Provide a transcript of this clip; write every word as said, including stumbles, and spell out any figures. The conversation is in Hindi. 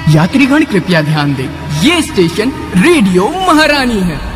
यात्रीगण कृपया ध्यान दें, ये स्टेशन रेडियो महारानी है।